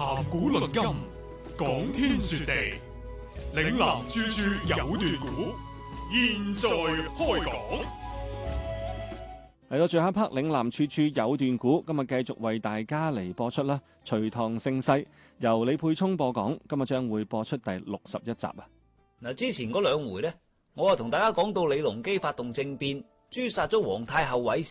談古論今，講天說地，嶺南處處有段古。現在開講。 嚟到最後一 part， 嶺南處處有段古，今日繼續為大家嚟播出啦。隋唐盛世由李沛聰播講，今日將會播出第61集啊。 嗱，之前嗰兩回呢，我同大家講到李隆基發動政變，誅殺咗皇太后韋氏。